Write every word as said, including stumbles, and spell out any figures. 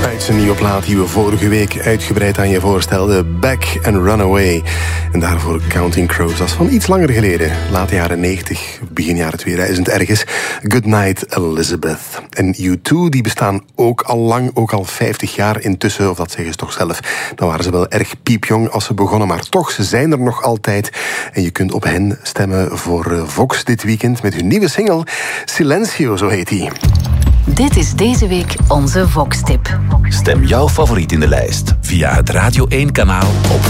Uit zijn nieuwe plaat die we vorige week uitgebreid aan je voorstelden. Back and Run Away. En daarvoor Counting Crows. Dat is van iets langer geleden. Late jaren negentig, begin jaren tweeduizend ergens. Goodnight Elizabeth. En U twee die bestaan ook al lang, ook al vijftig jaar intussen. Of dat zeggen ze toch zelf. Dan waren ze wel erg piepjong als ze begonnen. Maar toch, ze zijn er nog altijd. En je kunt op hen stemmen voor Vox dit weekend met hun nieuwe single Silencio, zo heet die. Dit is deze week onze Vox-tip. Stem jouw favoriet in de lijst via het Radio één kanaal op